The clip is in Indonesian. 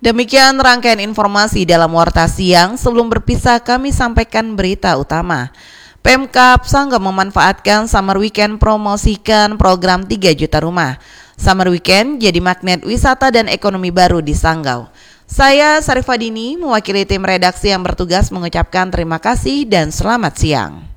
Demikian rangkaian informasi dalam Warta Siang. Sebelum berpisah kami sampaikan berita utama. Pemkab Sanggau memanfaatkan Summer Weekend promosikan program 3 juta rumah. Summer Weekend jadi magnet wisata dan ekonomi baru di Sanggau. Saya Sarifadini mewakili tim redaksi yang bertugas mengucapkan terima kasih dan selamat siang.